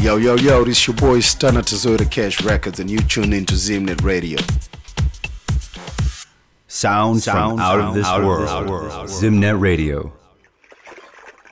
Yo, this your boy Stunner Tazota Cash Records, and you tune into Zimnet Radio. Sound from out of this world. Zimnet Radio.